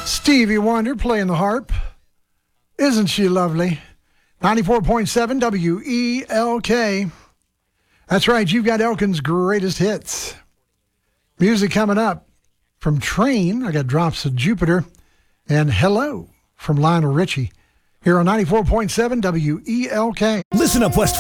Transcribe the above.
Stevie Wonder playing the harp. Isn't she lovely? 94.7 WELK. That's right, you've got Elkin's greatest hits. Music coming up from Train. I got Drops of Jupiter. And Hello from Lionel Richie. Here on 94.7 WELK. Listen up, West